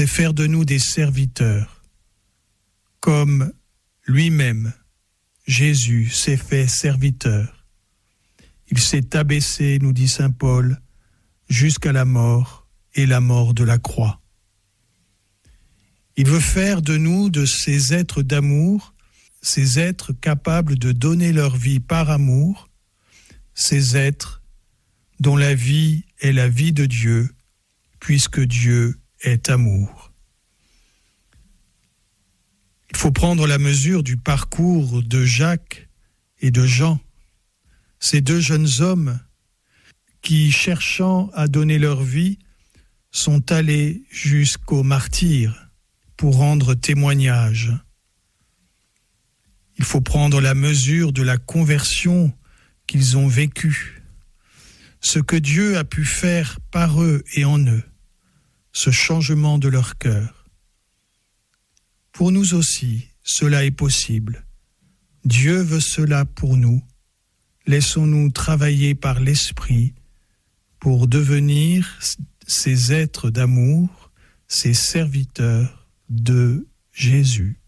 c'est faire de nous des serviteurs, comme lui-même, Jésus, s'est fait serviteur. Il s'est abaissé, nous dit saint Paul, jusqu'à la mort et la mort de la croix. Il veut faire de nous de ces êtres d'amour, ces êtres capables de donner leur vie par amour, ces êtres dont la vie est la vie de Dieu, puisque Dieu est amour. Il faut prendre la mesure du parcours de Jacques et de Jean, ces deux jeunes hommes qui, cherchant à donner leur vie, sont allés jusqu'au martyre pour rendre témoignage. Il faut prendre la mesure de la conversion qu'ils ont vécue, ce que Dieu a pu faire par eux et en eux, ce changement de leur cœur. Pour nous aussi, cela est possible. Dieu veut cela pour nous. Laissons-nous travailler par l'Esprit pour devenir ces êtres d'amour, ces serviteurs de Jésus.